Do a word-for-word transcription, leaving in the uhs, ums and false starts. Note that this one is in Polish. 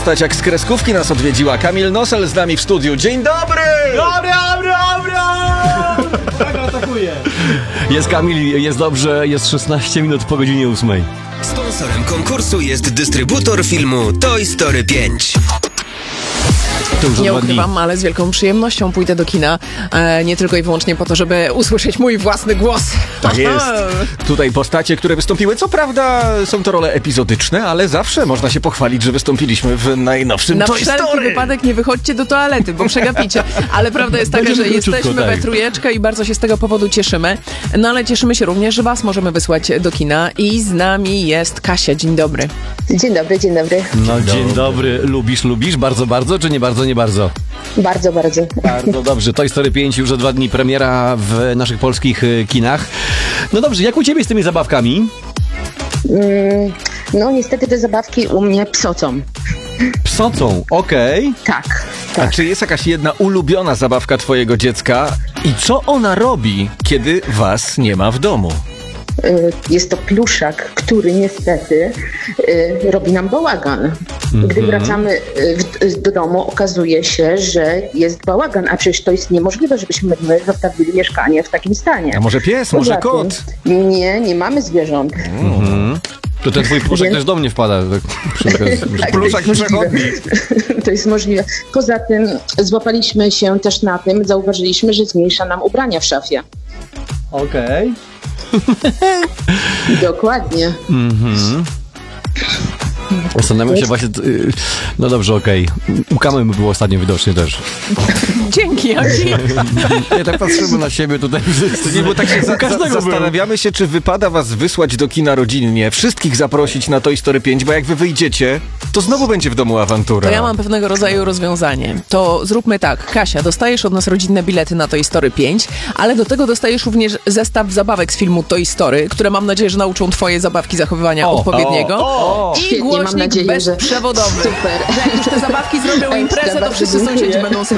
postać jak z kreskówki nas odwiedziła. Kamil Nosel z nami w studiu. Dzień dobry! Dobry, dobry, dobry! Tak atakuje. Jest Kamil, jest dobrze, jest szesnaście minut po godzinie ósmej. Sponsorem konkursu jest dystrybutor filmu Toy Story pięć. Nie ukrywam, ale z wielką przyjemnością pójdę do kina, e, nie tylko i wyłącznie po to, żeby usłyszeć mój własny głos. Tak jest. Tutaj postacie, które wystąpiły, co prawda są to role epizodyczne, ale zawsze można się pochwalić, że wystąpiliśmy w najnowszym Na Toy wszelki Story. wypadek nie wychodźcie do toalety, bo przegapicie. Ale prawda jest taka, Będziemy że króciutko, jesteśmy tak. we trójeczkę i bardzo się z tego powodu cieszymy. No ale cieszymy się również, że was możemy wysłać do kina i z nami jest Kasia. Dzień dobry. Dzień dobry, dzień dobry. No dzień dobry, lubisz, lubisz? Bardzo, bardzo, czy nie bardzo, nie bardzo? Bardzo, bardzo. Bardzo dobrze. Toy Story pięć już za dwa dni premiera w naszych polskich y, kinach. No dobrze, jak u ciebie z tymi zabawkami? Mm, no niestety te zabawki u mnie psocą. Psocą, okej. Tak, A tak. czy jest jakaś jedna ulubiona zabawka twojego dziecka i co ona robi, kiedy was nie ma w domu? Y, Jest to pluszak, który niestety y, robi nam bałagan. Gdy wracamy y, w- do domu, okazuje się, że jest bałagan, a przecież to jest niemożliwe, żebyśmy my zostawili mieszkanie w takim stanie. A może pies, Poza może tym- kot? Nie, nie mamy zwierząt. To ten twój pluszek Więc- też do mnie wpada. Tak, przy okazji. Tak, Pluszak to jest możliwe. przechodni. To jest możliwe. Poza tym złapaliśmy się też na tym, zauważyliśmy, że zmniejsza nam ubrania w szafie. Okej. Dokładnie. Zastanawiam się właśnie... y, No dobrze, okej. U Kamy było ostatnio widocznie też. Dzięki, Aki. Nie, tak patrzymy na siebie tutaj. Nie, bo tak się za, każdego za, było. zastanawiamy się, czy wypada was wysłać do kina rodzinnie, wszystkich zaprosić na Toy Story pięć, bo jak wy wyjdziecie, to znowu będzie w domu awantura. To ja mam pewnego rodzaju rozwiązanie. To zróbmy tak. Kasia, dostajesz od nas rodzinne bilety na Toy Story pięć, ale do tego dostajesz również zestaw zabawek z filmu Toy Story, które mam nadzieję, że nauczą twoje zabawki zachowywania O, odpowiedniego. o, o. I Świetnie, mam głośnik nadzieję, że- bezprzewodowy. Super. Jak już te zabawki zrobią Ekstra, imprezę, to bardzo wszyscy dziękuję. sąsiedzi będą